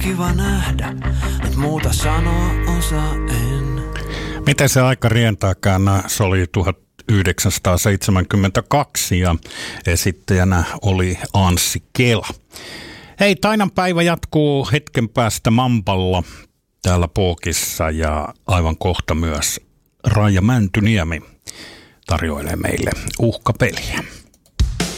kiva nähdä, et muuta sanoa osaa en. Miten se aika rientääkään? Se oli 1972 ja esittäjänä oli Anssi Kela. Hei, Tainan päivä jatkuu hetken päästä Mampalla täällä Pookissa ja aivan kohta myös Raija Mäntyniemi tarjoilee meille uhkapeliä.